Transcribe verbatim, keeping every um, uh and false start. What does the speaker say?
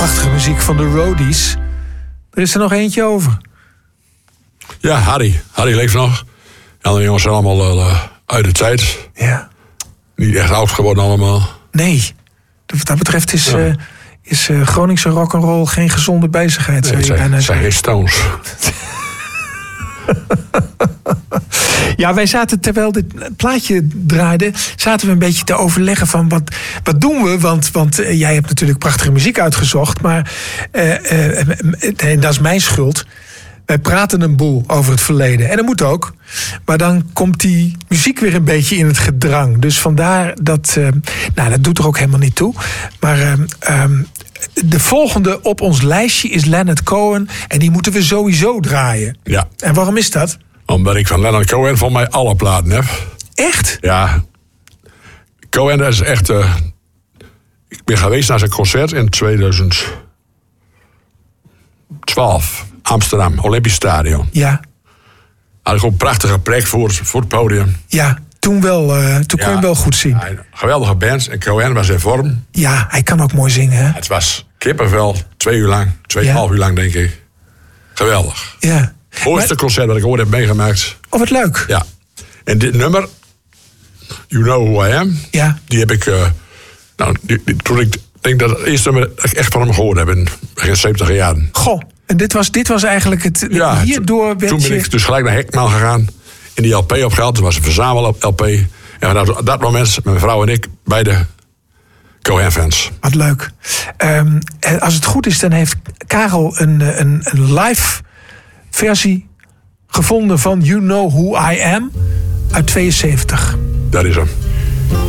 prachtige muziek van de Roadies. Er is er nog eentje over. Ja, Harry. Harry leeft nog. En de jongens zijn allemaal uh, uit de tijd. Ja. Niet echt oud geworden allemaal. Nee. Wat dat betreft is, ja. uh, is uh, Groningse rock'n'roll geen gezonde bezigheid. Nee, het zijn, het zijn geen Stones. Ja, wij zaten, terwijl dit plaatje draaide, zaten we een beetje te overleggen van wat, wat doen we? Want, want uh, jij hebt natuurlijk prachtige muziek uitgezocht, maar uh, uh, uh, dat is mijn schuld. Wij praten een boel over het verleden. En dat moet ook. Maar dan komt die muziek weer een beetje in het gedrang. Dus vandaar dat... Uh, nou, dat doet er ook helemaal niet toe. Maar uh, um, de volgende op ons lijstje is Leonard Cohen. En die moeten we sowieso draaien. Ja. En waarom is dat? Omdat ik van Leonard Cohen van mij alle platen heb. Echt? Ja. Cohen is echt... Uh, ik ben geweest naar zijn concert in tweeduizend twaalf. Amsterdam, Olympisch Stadion. Ja. Had ik ook een prachtige plek voor, voor het podium. Ja, toen wel. Uh, toen ja, kon je hem wel goed zien. Ja, een geweldige band. En Cohen was in vorm. Ja, hij kan ook mooi zingen, hè? Het was kippenvel, twee uur lang. Tweeënhalf ja. uur lang, denk ik. Geweldig. Ja. Mooiste maar... concert dat ik ooit heb meegemaakt. Oh, wat leuk. Ja. En dit nummer, You Know Who I Am. Ja. Die heb ik... Uh, nou, die, die, toen ik denk dat het eerste nummer dat ik echt van hem gehoord heb in begin zeventig jaren. Goh. En dit was, dit was eigenlijk het... Ja, hierdoor werd toen ben je... ik dus gelijk naar Hekmaal gegaan. In die L P opgehaald. Dat was een verzamel-L P. En vanaf dat moment, mijn vrouw en ik, beide Cohen-fans. Wat leuk. Um, als het goed is, dan heeft Karel een, een, een live versie gevonden van You Know Who I Am uit tweeënzeventig. Dat is hem.